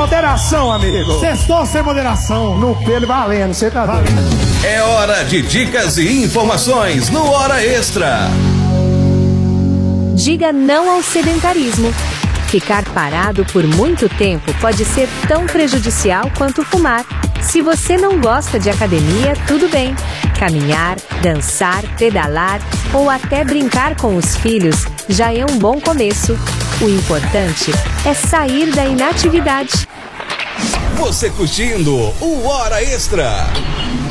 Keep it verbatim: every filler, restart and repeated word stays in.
moderação, amigo. Sextou sem moderação. No pelo valendo, você tá vendo? É hora de dicas e informações no Hora Extra. Diga não ao sedentarismo. Ficar parado por muito tempo pode ser tão prejudicial quanto fumar. Se você não gosta de academia, tudo bem. Caminhar, dançar, pedalar ou até brincar com os filhos já é um bom começo. O importante é sair da inatividade. Você curtindo o Hora Extra.